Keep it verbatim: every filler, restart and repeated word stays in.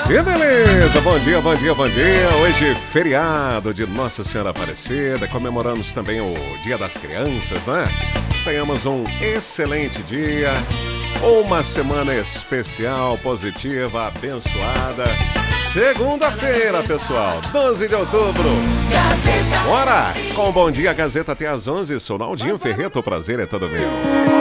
Que beleza! Bom dia, bom dia, bom dia. Hoje, feriado de Nossa Senhora Aparecida. Comemoramos também o Dia das Crianças, né? Tenhamos um excelente dia, uma semana especial, positiva, abençoada. Segunda-feira, pessoal, doze de outubro. Bora! Com o Bom Dia Gazeta até às onze. Sou Naldinho Ferreto, o prazer é todo meu.